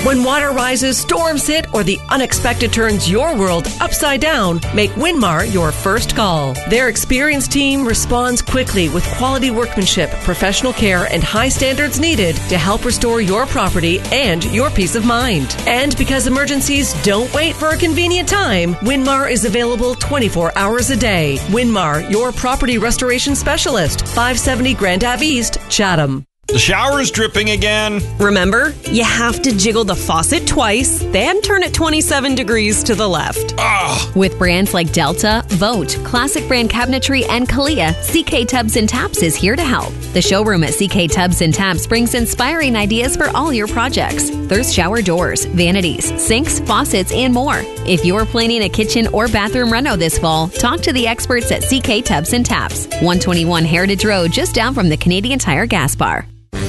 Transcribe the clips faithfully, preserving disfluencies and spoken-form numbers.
When water rises, storms hit, or the unexpected turns your world upside down, make Winmar your first call. Their experienced team responds quickly with quality workmanship, professional care, and high standards needed to help restore your property and your peace of mind. And because emergencies don't wait for a convenient time, Winmar is available twenty-four hours a day. Winmar, your property restoration specialist, five seventy Grand Ave East, Chatham. The shower's dripping again. Remember, you have to jiggle the faucet twice, then turn it twenty-seven degrees to the left. Ugh. With brands like Delta, Vote, Classic Brand Cabinetry, and Kalia, C K Tubs and Taps is here to help. The showroom at C K Tubs and Taps brings inspiring ideas for all your projects. There's shower doors, vanities, sinks, faucets, and more. If you're planning a kitchen or bathroom reno this fall, talk to the experts at C K Tubs and Taps, one twenty-one Heritage Road, just down from the Canadian Tire gas bar.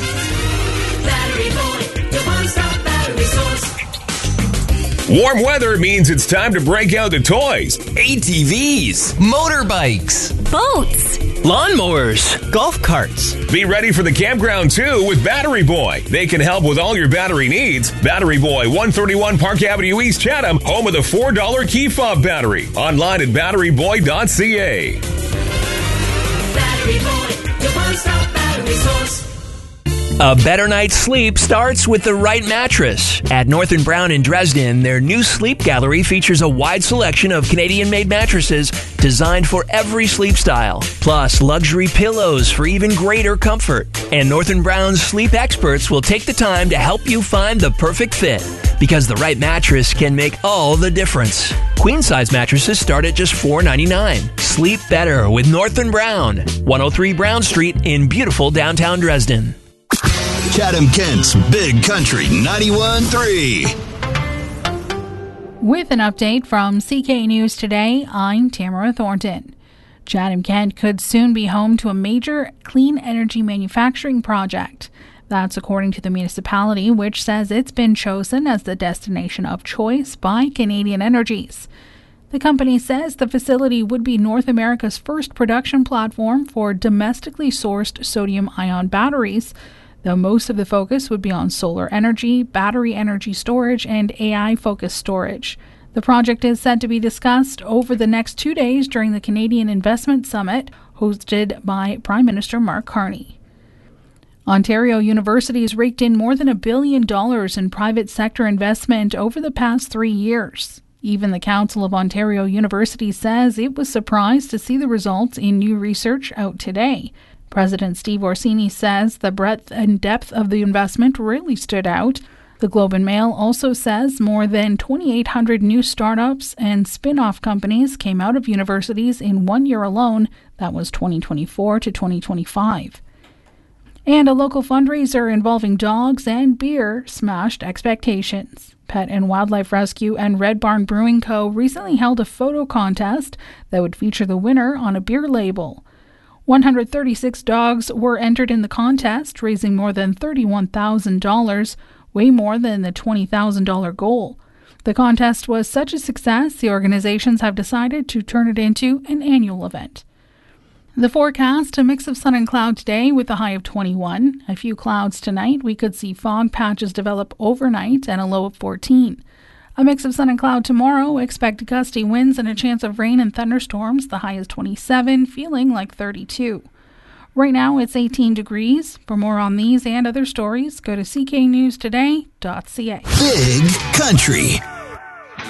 Warm weather means it's time to break out the toys. A T Vs, motorbikes, Boats, lawnmowers, golf carts. Be ready for the campground too with Battery Boy. They can help with all your battery needs. Battery Boy, one thirty-one Park Avenue East, Chatham, home of the four dollar key fob battery. Online at battery boy dot c a. Battery Boy, your one-stop battery source. A better night's sleep starts with the right mattress. At North and Brown in Dresden, their new sleep gallery features a wide selection of Canadian-made mattresses designed for every sleep style, plus luxury pillows for even greater comfort. And North and Brown's sleep experts will take the time to help you find the perfect fit, because the right mattress can make all the difference. Queen-size mattresses start at just four ninety-nine. Sleep better with North and Brown, one oh three Brown Street in beautiful downtown Dresden. Chatham-Kent's Big Country ninety-one point three. With an update from C K News Today, I'm Tamara Thornton. Chatham-Kent could soon be home to a major clean energy manufacturing project. That's according to the municipality, which says it's been chosen as the destination of choice by Canadian Energies. The company says the facility would be North America's first production platform for domestically sourced sodium-ion batteries, though most of the focus would be on solar energy, battery energy storage, and A I-focused storage. The project is set to be discussed over the next two days during the Canadian Investment Summit, hosted by Prime Minister Mark Carney. Ontario universities raked in more than a billion dollars in private sector investment over the past three years. Even the Council of Ontario Universities says it was surprised to see the results in new research out today. President Steve Orsini says the breadth and depth of the investment really stood out. The Globe and Mail also says more than twenty-eight hundred new startups and spin-off companies came out of universities in one year alone. That was twenty twenty-four to twenty twenty-five. And a local fundraiser involving dogs and beer smashed expectations. Pet and Wildlife Rescue and Red Barn Brewing Co. recently held a photo contest that would feature the winner on a beer label. one hundred thirty-six dogs were entered in the contest, raising more than thirty-one thousand dollars, way more than the twenty thousand dollars goal. The contest was such a success, the organizations have decided to turn it into an annual event. The forecast, a mix of sun and cloud today with a high of twenty-one. A few clouds tonight. We could see fog patches develop overnight and a low of fourteen. A mix of sun and cloud tomorrow. Expect gusty winds and a chance of rain and thunderstorms. The high is twenty-seven, feeling like thirty-two. Right now it's eighteen degrees. For more on these and other stories, go to c k news today dot c a. Big Country